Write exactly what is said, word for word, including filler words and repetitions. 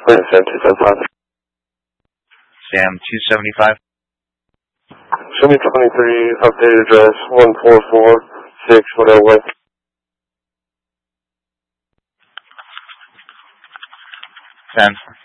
Sam two seventy-five. Sam two seventy-five. Show me twenty-three, updated address, one four four six, whatever way. Sam.